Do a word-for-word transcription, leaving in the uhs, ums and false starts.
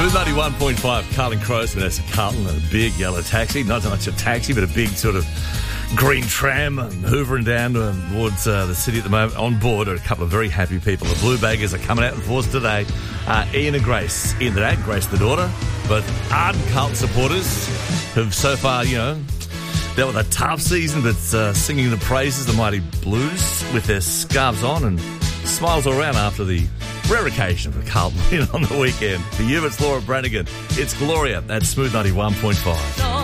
Smooth ninety-one point five, Carlton Crows, Vanessa Carlton, and a big yellow taxi. Not so much a taxi, but a big sort of green tram and hoovering down towards uh, the city at the moment. On board are a couple of very happy people. The Blue Baggers are coming out in force today. Uh, Ian and Grace in the day, Grace the daughter. But ardent Carlton supporters have so far, you know, dealt with a tough season, but uh, singing the praises of the mighty Blues with their scarves on and smiles all around after the rare occasion for Carlton win on the weekend. For you, it's Laura Branigan. It's Gloria at Smooth ninety-one point five.